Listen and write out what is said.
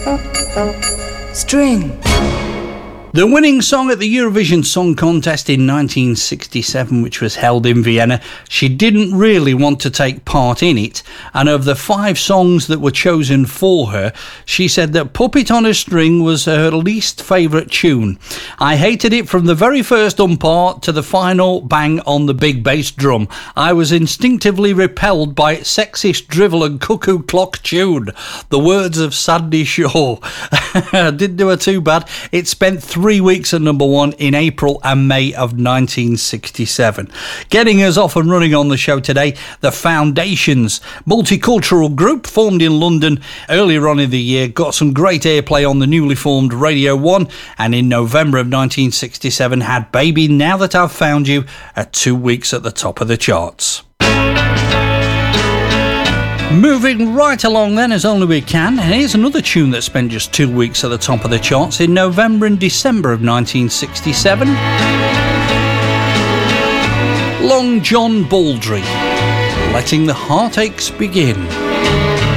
String. The winning song at the Eurovision Song Contest in 1967, which was held in Vienna, she didn't really want to take part in it, and of the 5 songs that were chosen for her, she said that Puppet on a String was her least favourite tune. I hated it from the very first part to the final bang on the big bass drum. I was instinctively repelled by its sexist drivel and cuckoo clock tune. The words of Sandy Shaw. Didn't do her too bad. It spent 3 weeks at number 1 in April and May of 1967. Getting us off and running on the show today, The Foundations, multicultural group formed in London earlier on in the year, got some great airplay on the newly formed Radio 1, and in November of 1967 had Baby Now That I've Found You at 2 weeks at the top of the charts. Moving right along then as only we can, and here's another tune that spent just 2 weeks at the top of the charts in November and December of 1967. Long John Baldry, Letting the Heartaches Begin.